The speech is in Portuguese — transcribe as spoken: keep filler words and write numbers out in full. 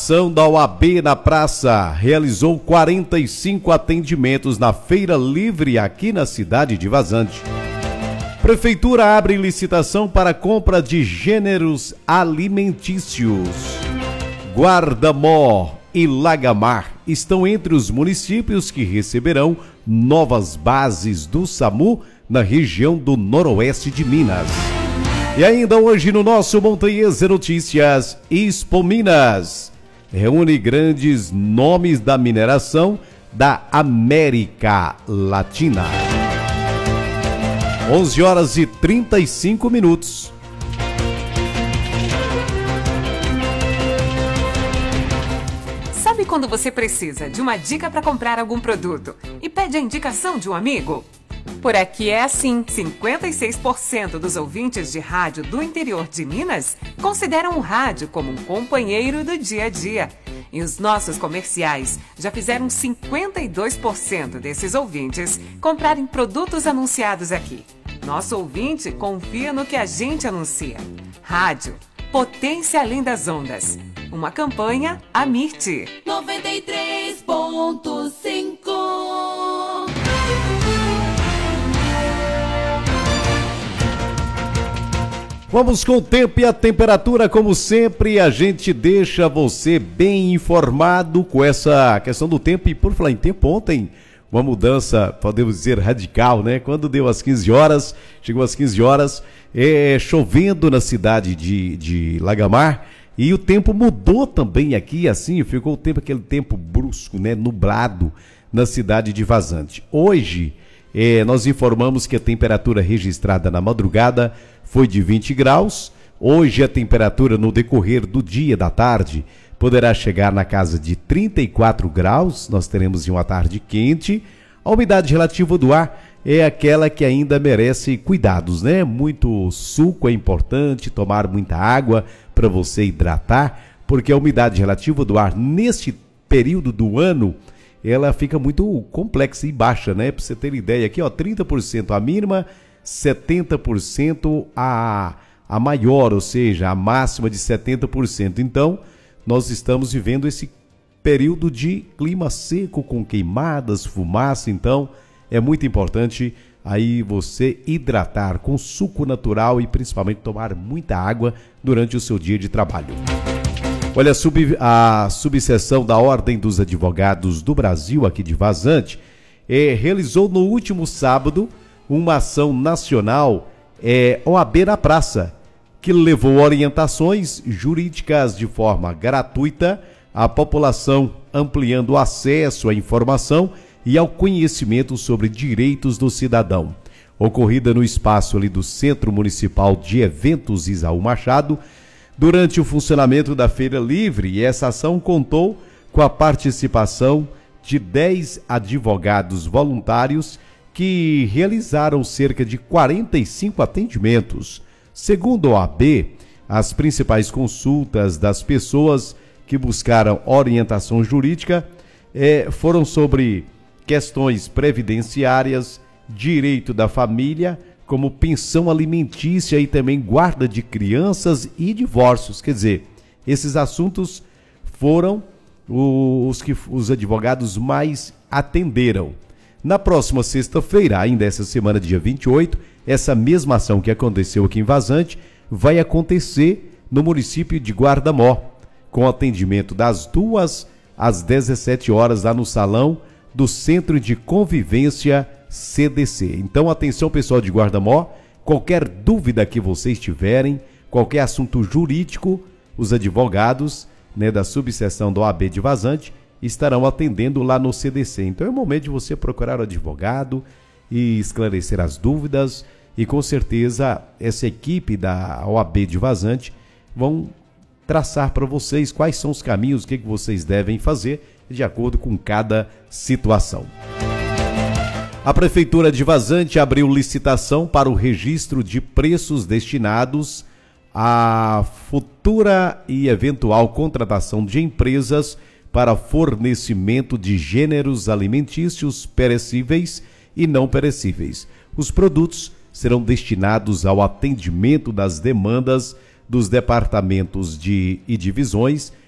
Ação da O A B na praça realizou quarenta e cinco atendimentos na Feira Livre aqui na cidade de Vazante. Prefeitura abre licitação para compra de gêneros alimentícios. Guarda-Mor e Lagamar estão entre os municípios que receberão novas bases do SAMU na região do noroeste de Minas. E ainda hoje no nosso Montanhesa Notícias, Expo Minas reúne grandes nomes da mineração da América Latina. onze horas e trinta e cinco minutos. Sabe quando você precisa de uma dica para comprar algum produto e pede a indicação de um amigo? Por aqui é assim, cinquenta e seis por cento dos ouvintes de rádio do interior de Minas consideram o rádio como um companheiro do dia a dia. E os nossos comerciais já fizeram cinquenta e dois por cento desses ouvintes comprarem produtos anunciados aqui. Nosso ouvinte confia no que a gente anuncia. Rádio, potência além das ondas. Uma campanha Amirte. noventa e três ponto cinco. Vamos com o tempo e a temperatura, como sempre, a gente deixa você bem informado com essa questão do tempo. E por falar em tempo, ontem, uma mudança, podemos dizer, radical, né? Quando deu às quinze horas, chegou às quinze horas, é, chovendo na cidade de, de Lagamar, e o tempo mudou também aqui, assim, ficou o tempo, aquele tempo brusco, né? Nublado na cidade de Vazante. Hoje, é, nós informamos que a temperatura registrada na madrugada foi de vinte graus. Hoje a temperatura no decorrer do dia, da tarde, poderá chegar na casa de trinta e quatro graus. Nós teremos uma tarde quente. A umidade relativa do ar é aquela que ainda merece cuidados, né? Muito suco é importante, tomar muita água para você hidratar, porque a umidade relativa do ar neste período do ano, ela fica muito complexa e baixa, né? Para você ter ideia aqui, ó, trinta por cento a mínima, setenta por cento a, a maior, ou seja, a máxima de setenta por cento. Então, nós estamos vivendo esse período de clima seco com queimadas, fumaça. Então, é muito importante aí você hidratar com suco natural e principalmente tomar muita água durante o seu dia de trabalho. Olha, a, sub, a subseção da Ordem dos Advogados do Brasil, aqui de Vazante, é, realizou no último sábado uma ação nacional, é, O A B na Praça, que levou orientações jurídicas de forma gratuita à população, ampliando o acesso à informação e ao conhecimento sobre direitos do cidadão. Ocorrida no espaço ali do Centro Municipal de Eventos Isaú Machado, durante o funcionamento da Feira Livre, e essa ação contou com a participação de dez advogados voluntários que realizaram cerca de quarenta e cinco atendimentos. Segundo a O A B, as principais consultas das pessoas que buscaram orientação jurídica eh, foram sobre questões previdenciárias, direito da família, como pensão alimentícia e também guarda de crianças e divórcios. Quer dizer, esses assuntos foram os que os advogados mais atenderam. Na próxima sexta-feira, ainda essa semana, dia vinte e oito, essa mesma ação que aconteceu aqui em Vazante vai acontecer no município de Guarda-Mor, com atendimento das duas às dezessete horas lá no salão do Centro de Convivência C D C. Então, atenção pessoal de Guarda-Mor, qualquer dúvida que vocês tiverem, qualquer assunto jurídico, os advogados, né, da subseção da O A B de Vazante estarão atendendo lá no C D C. Então é o momento de você procurar o advogado e esclarecer as dúvidas, e com certeza essa equipe da O A B de Vazante vão traçar para vocês quais são os caminhos, o que, que vocês devem fazer de acordo com cada situação. A Prefeitura de Vazante abriu licitação para o registro de preços destinados à futura e eventual contratação de empresas para fornecimento de gêneros alimentícios perecíveis e não perecíveis. Os produtos serão destinados ao atendimento das demandas dos departamentos de, e divisões